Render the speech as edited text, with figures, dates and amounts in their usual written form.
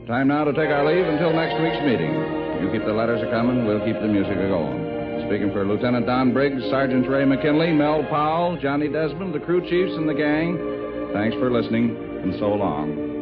Time now to take our leave until next week's meeting. You keep the letters a-coming, we'll keep the music a-going. Speaking for Lieutenant Don Briggs, Sergeant Ray McKinley, Mel Powell, Johnny Desmond, the crew chiefs, and the gang, thanks for listening, and so long.